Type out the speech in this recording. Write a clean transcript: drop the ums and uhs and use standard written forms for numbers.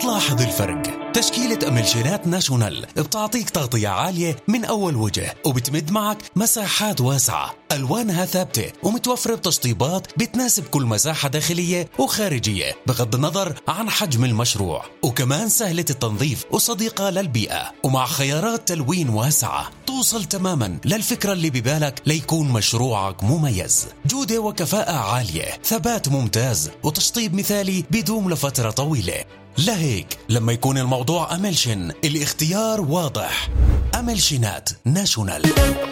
بتلاحظ الفرق. تشكيلة أملشنات ناشونال بتعطيك تغطية عالية من أول وجه، وبتمد معك مساحات واسعة، ألوانها ثابتة ومتوفرة بتشطيبات بتناسب كل مساحة داخلية وخارجية بغض النظر عن حجم المشروع، وكمان سهلة التنظيف وصديقة للبيئة، ومع خيارات تلوين واسعة توصل تماما للفكرة اللي ببالك ليكون مشروعك مميز. جودة وكفاءة عالية، ثبات ممتاز، وتشطيب مثالي بيدوم لفترة طويلة. لهيك لما يكون الموضوع أملشن الاختيار واضح. أملشنات ناشونال.